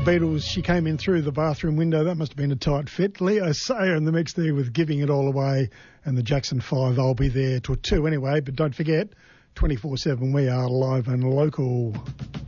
Beatles, She Came In Through the Bathroom Window. That must have been a tight fit. Leo Sayer in the mix there with Giving It All Away, and the Jackson 5, I'll Be There till 2 anyway. But don't forget, 24/7, we are live and local.